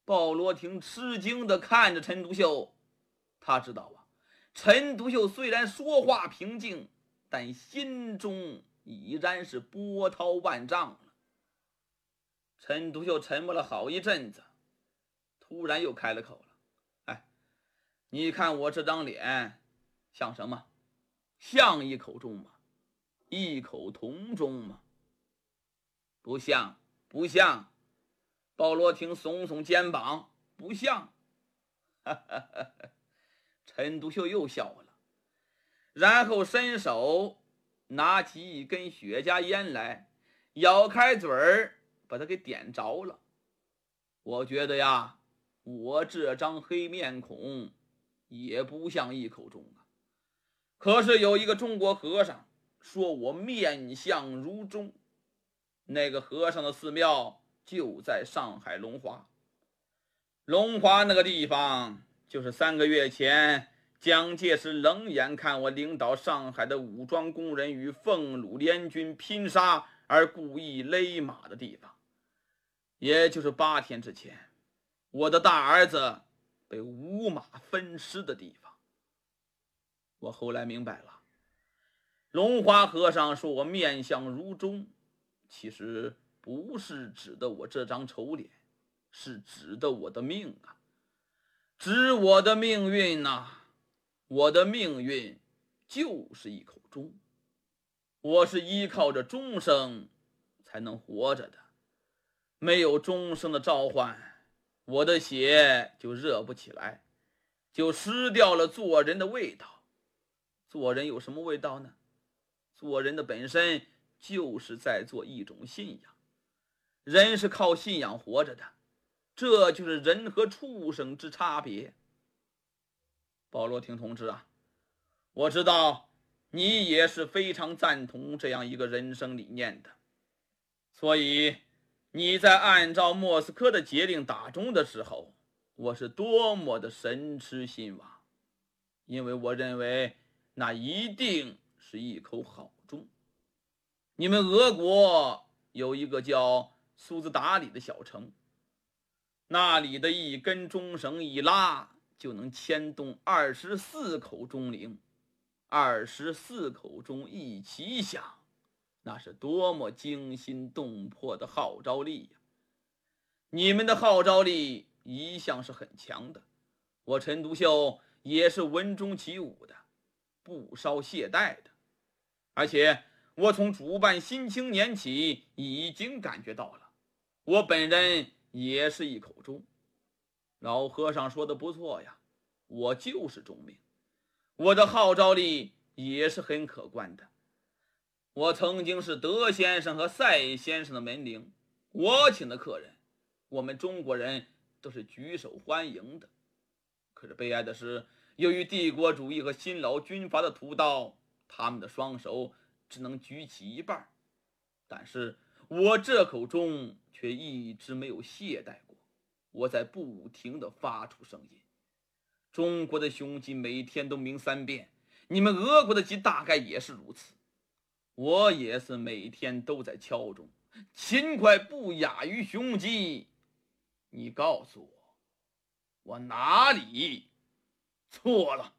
鲍罗廷吃惊地看着陈独秀，他知道啊，陈独秀虽然说话平静，但心中已然是波涛万丈了。陈独秀沉默了好一阵子，突然又开了口了：“哎，你看我这张脸像什么？像一口钟吗？一口铜钟吗？不像，不像。”鲍罗廷耸耸肩膀：“不像。”陈独秀又笑了，然后伸手拿起一根雪茄烟来，咬开嘴儿，把它给点着了。我觉得呀，我这张黑面孔也不像一口钟啊。可是有一个中国和尚说我面相如钟，那个和尚的寺庙就在上海龙华。龙华那个地方，就是3个月前蒋介石冷眼看我领导上海的武装工人与奉鲁联军拼杀而故意勒马的地方，也就是8天之前我的大儿子被五马分尸的地方。我后来明白了，龙华和尚说我面相如钟，其实不是指的我这张丑脸，是指的我的命啊，指我的命运呐。我的命运就是一口钟，我是依靠着钟声才能活着的，没有钟声的召唤，我的血就热不起来，就失掉了做人的味道。做人有什么味道呢？做人的本身就是在做一种信仰，人是靠信仰活着的，这就是人和畜生之差别。鲍罗廷同志啊，我知道你也是非常赞同这样一个人生理念的，所以你在按照莫斯科的节令打钟的时候，我是多么的神痴心妄，因为我认为那一定是一口好钟。你们俄国有一个叫苏兹达里的小城，那里的一根钟绳一拉，就能牵动24口钟铃，24口钟一起响，那是多么惊心动魄的号召力呀！你们的号召力一向是很强的，我陈独秀也是文中起舞的，不稍懈怠的。而且我从主办新青年起已经感觉到了，我本人也是一口钟。老和尚说的不错呀，我就是钟命，我的号召力也是很可观的。我曾经是德先生和赛先生的门铃，我请的客人，我们中国人都是举手欢迎的。可是悲哀的是，由于帝国主义和新老军阀的屠刀，他们的双手只能举起一半，但是我这口钟却一直没有懈怠过，我在不停地发出声音。中国的雄鸡每天都鸣3遍，你们俄国的鸡大概也是如此。我也是每天都在敲钟，勤快不亚于雄鸡。你告诉我，我哪里错了？